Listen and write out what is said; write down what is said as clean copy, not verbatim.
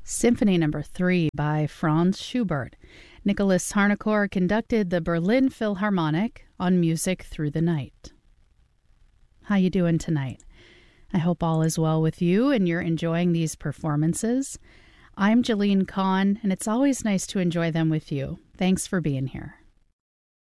Symphony Number 3 by Franz Schubert. Nicholas Harnoncourt conducted the Berlin Philharmonic on Music Through the Night. How you doing tonight? I hope all is well with you and you're enjoying these performances. I'm Jalene Kahn, and it's always nice to enjoy them with you. Thanks for being here.